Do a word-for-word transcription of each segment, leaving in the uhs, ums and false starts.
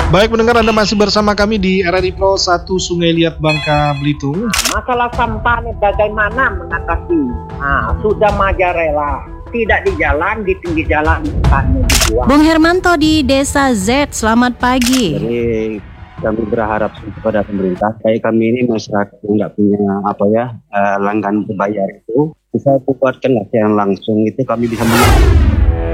Baik pendengar, Anda masih bersama kami di R R I Pro satu Sungai Liat, Bangka Belitung. Masalah sampah ini bagaimana mengatasi? Nah, sudah majarela, tidak di jalan, di pinggir jalan sampahnya dibuang. Bung Hermanto di Desa Z, selamat pagi. Jadi kami berharap kepada pemerintah, kayak kami ini masyarakat yang nggak punya apa ya uh, langganan berbayar itu, bisa buatkan latihan langsung itu kami bisa menang.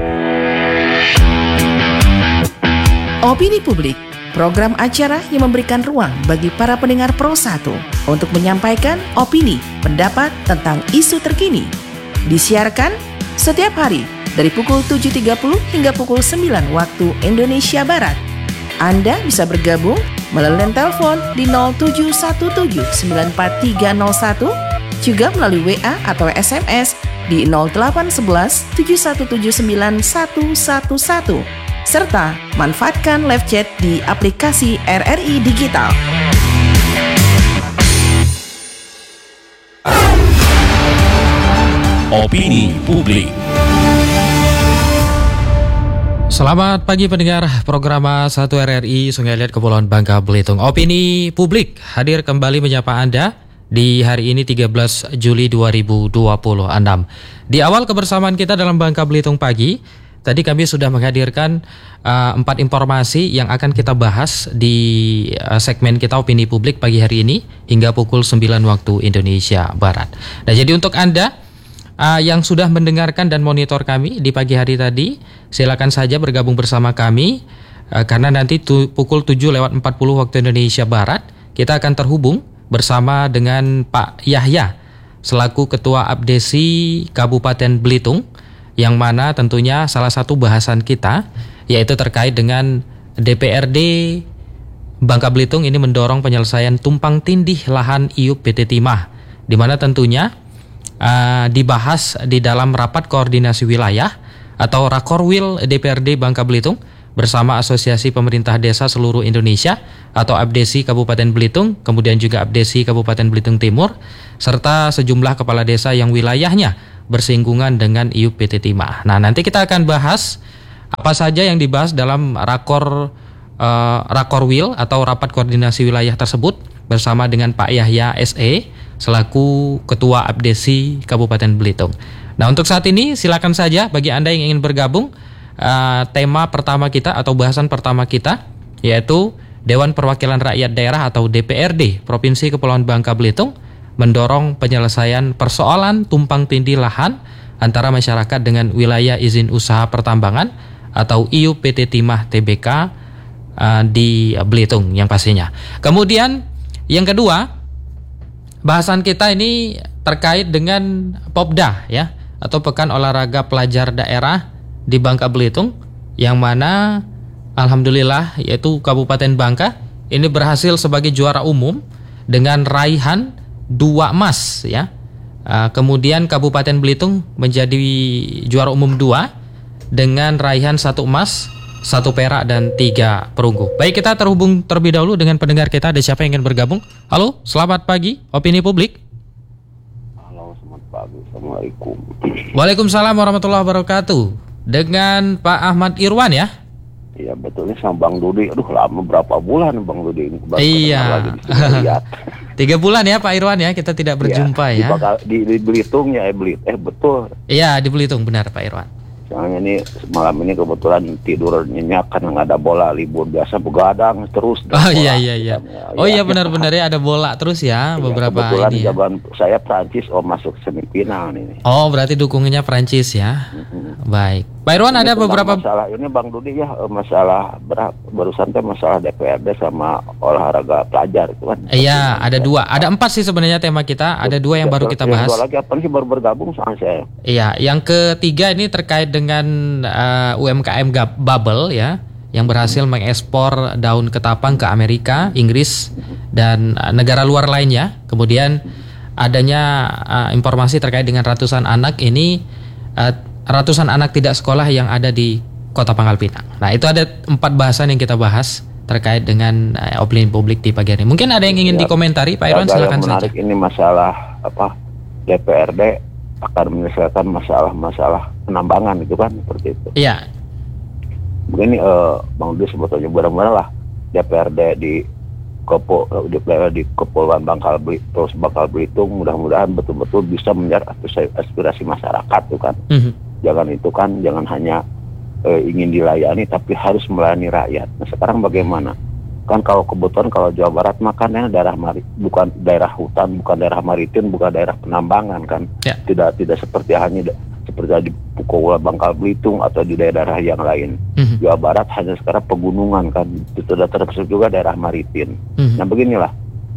Opini Publik, program acara yang memberikan ruang bagi para pendengar Pro satu untuk menyampaikan opini, pendapat tentang isu terkini. Disiarkan setiap hari dari pukul tujuh tiga puluh hingga pukul sembilan waktu Indonesia Barat. Anda bisa bergabung melalui telepon di nol tujuh satu tujuh sembilan empat tiga nol satu, juga melalui W A atau S M S di nol delapan satu satu tujuh satu tujuh sembilan satu satu satu. Serta manfaatkan live chat di aplikasi R R I Digital. Opini Publik. Selamat pagi pendengar program satu R R I Sungai Liat Kepulauan Bangka Belitung. Opini Publik hadir kembali menyapa Anda di hari ini tiga belas Juli dua ribu dua puluh enam. Di awal kebersamaan kita dalam Bangka Belitung Pagi, tadi kami sudah menghadirkan uh, empat informasi yang akan kita bahas di uh, segmen kita Opini Publik pagi hari ini hingga pukul sembilan waktu Indonesia Barat. Nah, jadi untuk Anda uh, yang sudah mendengarkan dan monitor kami di pagi hari tadi, silakan saja bergabung bersama kami uh, karena nanti tu, pukul tujuh lewat empat puluh waktu Indonesia Barat kita akan terhubung bersama dengan Pak Yahya selaku Ketua Abdesi Kabupaten Belitung, yang mana tentunya salah satu bahasan kita yaitu terkait dengan D P R D Bangka Belitung ini mendorong penyelesaian tumpang tindih lahan I U P P T Timah, di mana tentunya uh, dibahas di dalam rapat koordinasi wilayah atau Rakorwil D P R D Bangka Belitung bersama Asosiasi Pemerintah Desa Seluruh Indonesia atau Abdesi Kabupaten Belitung, kemudian juga Abdesi Kabupaten Belitung Timur, serta sejumlah kepala desa yang wilayahnya bersinggungan dengan I U P P T Timah. Nah, nanti kita akan bahas apa saja yang dibahas dalam rakor uh, Rakorwil atau rapat koordinasi wilayah tersebut bersama dengan Pak Yahya S E selaku Ketua Abdesi Kabupaten Belitung. Nah, untuk saat ini silakan saja bagi Anda yang ingin bergabung, uh, tema pertama kita atau bahasan pertama kita yaitu Dewan Perwakilan Rakyat Daerah atau D P R D Provinsi Kepulauan Bangka Belitung mendorong penyelesaian persoalan tumpang tindih lahan antara masyarakat dengan wilayah izin usaha pertambangan atau I U P T Timah T B K uh, di Belitung yang pastinya. Kemudian yang kedua, bahasan kita ini terkait dengan Popda ya atau Pekan Olahraga Pelajar Daerah di Bangka Belitung, yang mana alhamdulillah yaitu Kabupaten Bangka ini berhasil sebagai juara umum dengan raihan dua emas ya. Uh, kemudian Kabupaten Belitung menjadi juara umum dua dengan raihan satu emas, satu perak dan tiga perunggu. Baik, kita terhubung terlebih dahulu dengan pendengar kita. Ada siapa yang ingin bergabung? Halo, selamat pagi, Opini Publik. Halo, selamat pagi. Assalamualaikum. Waalaikumsalam warahmatullahi wabarakatuh. Dengan Pak Ahmad Irwan ya? Iya, betulnya sama Bang Dudi. Aduh, lama berapa bulan Bang Dudi ini. Iya. Tiga bulan ya Pak Irwan ya, kita tidak berjumpa ya. ya. Di, di Belitung ya, eh, Belit. eh betul. Iya, di Belitung benar Pak Irwan. Soalnya ini malam ini kebetulan tidur nyenyak kan nggak ada bola, libur biasa begadang terus. Oh iya iya iya. Oh iya benar-benar ya ada bola terus ya, ya beberapa kebetulan ini. Kebetulan ya. Saya Prancis oh masuk semifinal ini. Oh berarti dukungnya Prancis ya. Mm-hmm. Baik. Pak Irwan ini ada beberapa masalah ini Bang Dudi ya, masalah berat barusan teh masalah D P R D sama olahraga pelajar itu kan. Iya ada dua, ada empat sih sebenarnya tema kita. Ada dua yang baru kita bahas. Dua lagi apa sih baru bergabung sama saya. Iya, yang ketiga ini terkait dengan uh, U M K M Bubble ya, yang berhasil mengekspor daun ketapang ke Amerika, Inggris dan uh, negara luar lainnya. Kemudian adanya uh, informasi terkait dengan ratusan anak ini uh, ratusan anak tidak sekolah yang ada di Kota Pangkal Pinang. Nah, itu ada empat bahasan yang kita bahas terkait dengan uh, opini publik di pagi hari. Mungkin ada yang ingin ya, dikomentari Pak Irwan, silakan saja. Menarik ini masalah apa D P R D akan menyelesaikan masalah-masalah penambangan itu kan seperti itu. Iya. Begini uh, Bang Dudi sebetulnya benar-benar lah D P R D di Kepo, di, di Kepulauan Bangka Belitung, terus Bangka Belitung, mudah-mudahan betul-betul bisa menyerap aspirasi, aspirasi masyarakat tuh kan. Mm-hmm. Jangan itu kan, jangan hanya eh, ingin dilayani, tapi harus melayani rakyat. Nah sekarang bagaimana? Kan kalau kebetulan kalau Jawa Barat makannya daerah mari, bukan daerah hutan, bukan daerah maritim, bukan daerah penambangan kan. Yeah. Tidak tidak seperti hanya seperti di Kepulauan Bangka Belitung atau di daerah yang lain. Mm-hmm. Jawa Barat hanya sekarang pegunungan kan, itu sudah termasuk juga daerah maritim. Mm-hmm. Nah beginilah,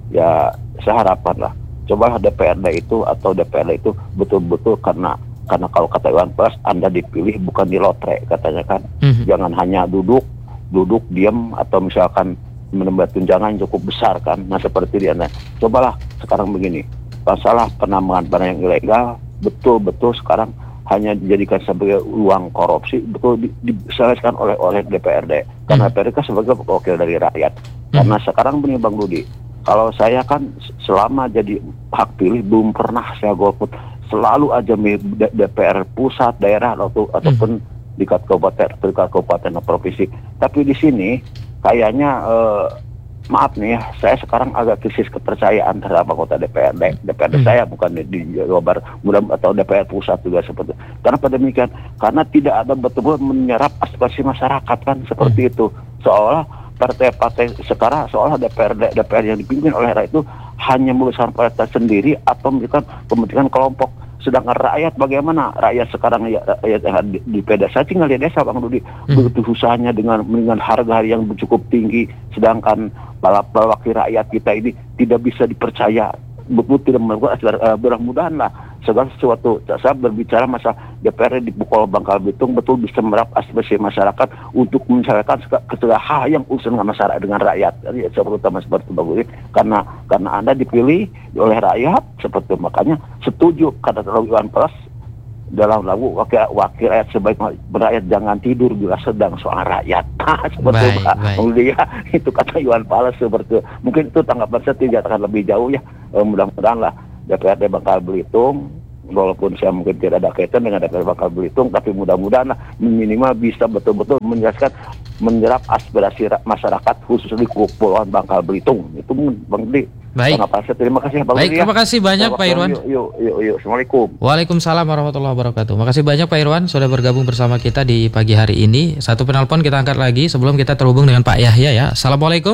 ya saya harapan lah, cobalah D P R D itu atau D P R D itu betul-betul karena karena kalau kata Iwan Fals, Anda dipilih bukan di lotre katanya kan. Mm-hmm. Jangan hanya duduk, duduk diam atau misalkan menambah tunjangan cukup besar kan. Nah seperti dia, nah, cobalah sekarang begini, masalah penambangan barang yang ilegal betul-betul sekarang hanya dijadikan sebagai uang korupsi, betul diselesaikan oleh oleh D P R D. Karena hmm. D P R D kan sebagai wakil dari rakyat. Hmm. Karena sekarang begini Bang Rudi, kalau saya kan selama jadi hak pilih belum pernah saya golput, selalu aja D P R pusat, daerah atau hmm. ataupun di kabupaten, di kabupaten atau provinsi. Tapi di sini kayaknya eh, maaf nih ya, saya sekarang agak krisis kepercayaan terhadap anggota D P R D. D P R D hmm. saya bukan di, di Jawa Barat, mudah atau D P R pusat juga seperti itu. Karena pada demikian, karena tidak ada betul-betul menyerap aspirasi masyarakat kan seperti hmm. itu. Seolah partai-partai sekarang, seolah D P R D, D P R yang dipimpin oleh rakyat itu hanya membesarkan partai sendiri atau memberikan kepentingan kelompok. Sedangkan rakyat bagaimana? Rakyat sekarang ya, rakyat yang di, di pedesaan tinggal di desa Bang Rudi. Hmm. Begitu susahnya dengan dengan harga yang cukup tinggi, sedangkan para wakil rakyat kita ini tidak bisa dipercaya, betul tidak melakukan uh, mudah-mudahan lah segala sesuatu. Saya berbicara masalah D P R D di Kepulauan Bangka Belitung betul bisa merap aspirasi masyarakat untuk mencairkan segala hal yang urusan dengan masyarakat dengan rakyat. Jadi terutama seperti itu karena karena Anda dipilih oleh rakyat seperti itu. Makanya setuju kata Iwan Fals dalam lagu wakil, wakil rakyat sebaik rakyat jangan tidur bila sedang soal rakyat. Seperti itu Pak. Itu kata Iwan Fals seperti itu. Mungkin itu tanggapan saya tidak akan lebih jauh ya. E, mudah-mudahan lah D P R D Bangka Belitung, walaupun saya mungkin tidak ada kaitan dengan D P R D Bangka Belitung, tapi mudah-mudahan lah minimal bisa betul-betul menjelaskan menyerap aspirasi masyarakat khusus di Kepulauan Bangka Belitung. Itu Bang Di. Baik. Terima kasih Bang Baik, terima kasih banyak Pak Irwan. Yuk, yuk, yuk, yuk. Assalamualaikum. Waalaikumsalam warahmatullahi wabarakatuh. Makasih banyak Pak Irwan sudah bergabung bersama kita di pagi hari ini. Satu penelpon kita angkat lagi sebelum kita terhubung dengan Pak Yahya ya. Assalamualaikum.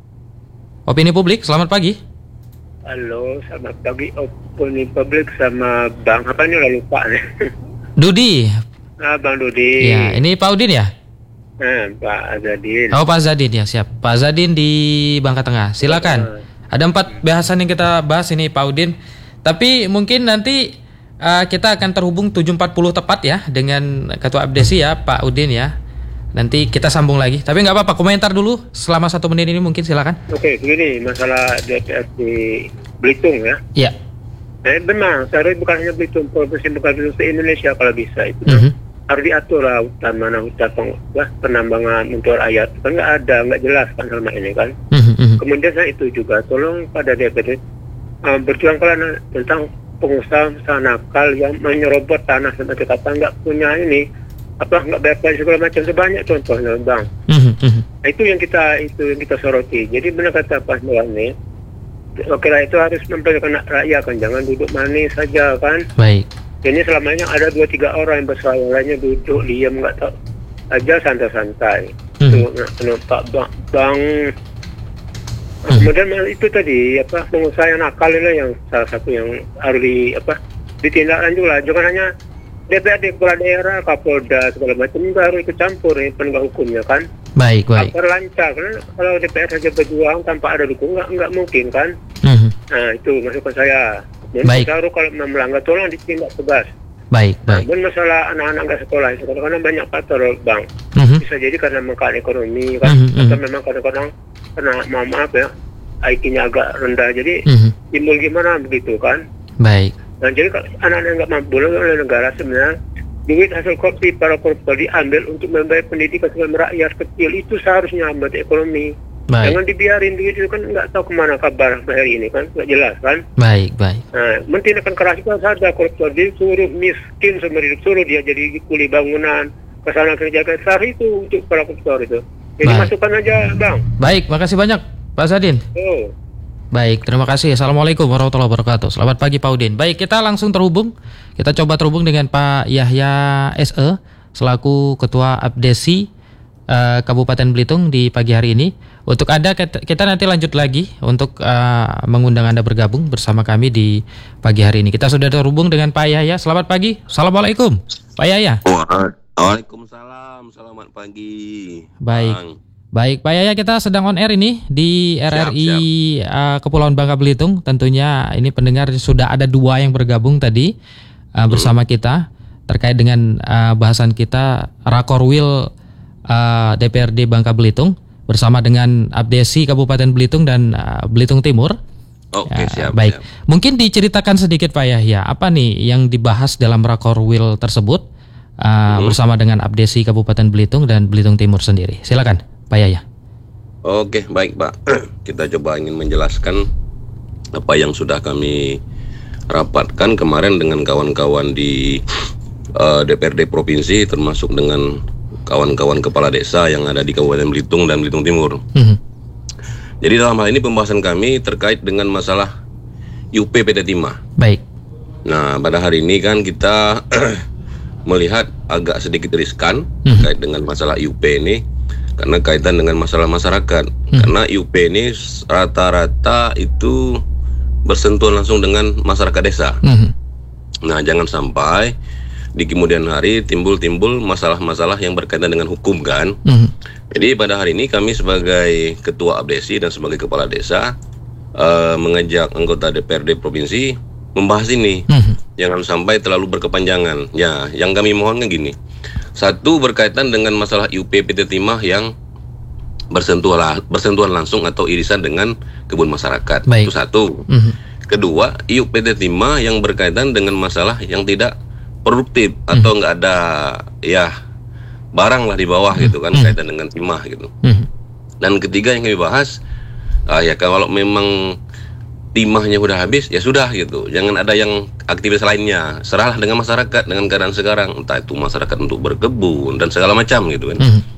Opini Publik, selamat pagi. Halo, selamat pagi Opini Publik sama Bang apa ini udah lupa nih. Dudi. Ah, Bang Dudi. Ya, ini Pak Udin ya? Eh, Pak Zadin. Oh, Pak Zadin ya, siap. Pak Zadin di Bangka Tengah. Silakan. Ada empat bahasan yang kita bahas ini Pak Udin. Tapi mungkin nanti uh, kita akan terhubung tujuh empat puluh tepat ya dengan Ketua Abdesi ya Pak Udin ya. Nanti kita sambung lagi. Tapi nggak apa-apa, komentar dulu selama satu menit ini mungkin silakan. Oke, begini masalah D P R di Belitung ya. Iya. Eh, benar, seharusnya bukan hanya Belitung, provinsi bukan Belitung se-Indonesia kalau bisa itu. Mm-hmm. Harus diatur lah hutan mana hutan peng, lah, penambangan untuk rakyat kan nggak ada, nggak jelas kan selama ini kan. Mm-hmm. Kemudian saya itu juga tolong pada D P R D uh, berjuang kalau tentang pengusaha nakal yang menyerobot tanah sampai kata nggak punya ini apa nggak bayar pajak segala macam sebanyak contohnya Bang. Mm-hmm. Nah, itu yang kita itu yang kita soroti. Jadi benar kata Pak Nolan nih. Oke lah itu harus memperhatikan rakyat kan, jangan duduk manis saja kan. Baik. Ini selamanya ada dua tiga orang yang besar, yang lainnya duduk diam nggak tahu aja santai-santai. Hmm. Itu Pak Bang. bang hmm. Kemudian itu tadi apa pengusaha yang nakal ini yang salah satu yang harus di apa ditindaklanjuti lah. Jangan hanya D P R D kepala daerah, Kapolda segala macam juga harus ikut campur nih penegak hukumnya kan. Baik baik. Agar lancar karena kalau D P R saja berjuang tanpa ada dukung nggak nggak mungkin kan. Hmm. Nah itu masukan saya. Dan baik. Baru kalau melanggar tolong ditindak tegas. Baik, baik. Dan masalah anak-anak nggak sekolah itu karena banyak faktor Bang. Uh-huh. Bisa jadi karena mengkat ekonomi kan, uh-huh. atau memang kadang-kadang karena mohon maaf ya, I Q-nya agak rendah. Jadi uh-huh. timbul gimana begitu kan? Baik. Nah jadi kalau anak-anak nggak mampu oleh negara sebenarnya duit hasil korupsi para koruptor diambil untuk membayar pendidikan segala rakyat kecil itu seharusnya hambat ekonomi. Baik. Jangan dibiarin duit itu kan nggak tahu kemana kabar hari ini kan nggak jelas kan. Baik baik. Nah, mentindakan keras itu ada koruptor disuruh miskin seumur hidup, suruh dia jadi kuli bangunan, kesalahan kerja besar itu untuk para koruptor itu. Jadi Baik. masukkan aja bang. Baik, makasih banyak Pak Zadin. Oh. Baik, terima kasih. Assalamualaikum warahmatullahi wabarakatuh. Selamat pagi Pak Udin. Baik, kita langsung terhubung. Kita coba terhubung dengan Pak Yahya S E selaku Ketua Abdesi uh, Kabupaten Belitung di pagi hari ini. Untuk Anda, kita nanti lanjut lagi untuk uh, mengundang Anda bergabung bersama kami di pagi hari ini. Kita sudah terhubung dengan Pak Yahya. Selamat pagi. Assalamualaikum Pak Yahya. Waalaikumsalam. Selamat pagi. Baik. Bang. Baik, Pak Yahya, kita sedang on air ini di R R I Siap, uh, Kepulauan Bangka Belitung. Tentunya ini pendengar sudah ada dua yang bergabung tadi uh, bersama hmm. kita terkait dengan uh, bahasan kita Rakorwil uh, D P R D Bangka Belitung bersama dengan Abdesi Kabupaten Belitung dan uh, Belitung Timur. Oke, Ya, siap. baik, siap. mungkin diceritakan sedikit Pak Yahya, apa nih yang dibahas dalam Rakorwil tersebut uh, hmm. bersama dengan Abdesi Kabupaten Belitung dan Belitung Timur sendiri. Silakan Pak Yahya. Oke, baik Pak. Kita coba ingin menjelaskan apa yang sudah kami rapatkan kemarin dengan kawan-kawan di uh, D P R D Provinsi, termasuk dengan kawan-kawan kepala desa yang ada di Kabupaten Belitung dan Belitung Timur. Mm-hmm. Jadi dalam hal ini pembahasan kami terkait dengan masalah U P P T Timah. Baik. Nah, pada hari ini kan kita melihat agak sedikit riskan mm-hmm. terkait dengan masalah U P ini, karena kaitan dengan masalah masyarakat. Hmm. Karena U P ini rata-rata itu bersentuhan langsung dengan masyarakat desa. Hmm. Nah, jangan sampai di kemudian hari timbul-timbul masalah-masalah yang berkaitan dengan hukum kan. Hmm. Jadi pada hari ini kami sebagai Ketua Abdesi dan sebagai Kepala Desa uh, mengajak anggota D P R D Provinsi membahas ini. Hmm. Jangan sampai terlalu berkepanjangan. Ya, yang kami mohon kan gini. Satu, berkaitan dengan masalah U P P T Timah yang bersentuhan bersentuhan langsung atau irisan dengan kebun masyarakat. Baik. Itu satu. Mm-hmm. Kedua, U P P T Timah yang berkaitan dengan masalah yang tidak produktif mm-hmm. atau nggak ada ya barang lah di bawah mm-hmm. gitu kan mm-hmm. kaitan dengan timah gitu. Mm-hmm. Dan ketiga yang kami bahas, uh, ya kalau memang timahnya udah habis, ya sudah gitu. Jangan ada yang aktivitas lainnya. Serahlah dengan masyarakat dengan keadaan sekarang. Entah itu masyarakat untuk berkebun dan segala macam gitu kan. Mm-hmm.